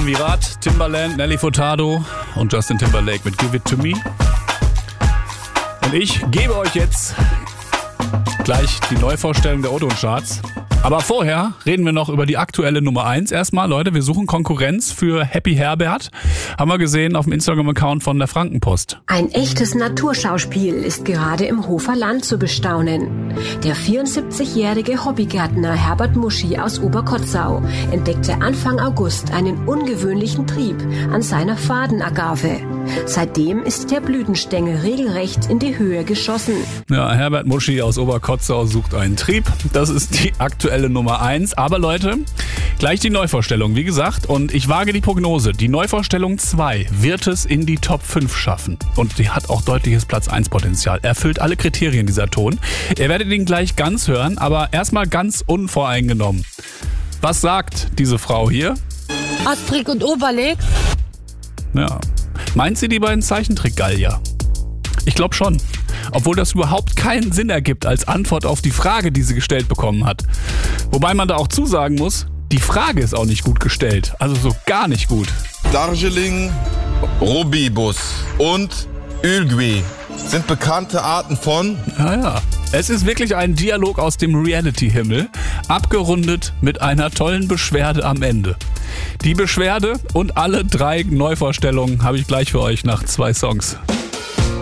Virat, Timbaland, Nelly Furtado und Justin Timberlake mit Give It To Me. Und ich gebe euch jetzt gleich die Neuvorstellung der O-Ton-Charts. Aber vorher reden wir noch über die aktuelle Nummer 1. Erstmal, Leute, wir suchen Konkurrenz für Happy Herbert. Haben wir gesehen auf dem Instagram-Account von der Frankenpost. Ein echtes Naturschauspiel ist gerade im Hofer Land zu bestaunen. Der 74-jährige Hobbygärtner Herbert Muschi aus Oberkotzau entdeckte Anfang August einen ungewöhnlichen Trieb an seiner Fadenagave. Seitdem ist der Blütenstängel regelrecht in die Höhe geschossen. Ja, Herbert Muschi aus Oberkotzau sucht einen Trieb. Das ist die aktuelle Nummer 1. Aber Leute, gleich die Neuvorstellung, wie gesagt. Und ich wage die Prognose, die Neuvorstellung 2 wird es in die Top 5 schaffen. Und die hat auch deutliches Platz 1 Potenzial. Erfüllt alle Kriterien, dieser Ton. Ihr werdet ihn gleich ganz hören, aber erstmal ganz unvoreingenommen. Was sagt diese Frau hier? Asterix und Obelix? Ja. Meint sie die beiden Zeichentrick-Gallier? Ich glaube schon. Obwohl das überhaupt keinen Sinn ergibt als Antwort auf die Frage, die sie gestellt bekommen hat. Wobei man da auch zusagen muss, die Frage ist auch nicht gut gestellt. Also so gar nicht gut. Darjeeling, Robibus und Uruguay sind bekannte Arten von... Ja. Es ist wirklich ein Dialog aus dem Reality-Himmel, abgerundet mit einer tollen Beschwerde am Ende. Die Beschwerde und alle 3 Neuvorstellungen habe ich gleich für euch nach 2 Songs.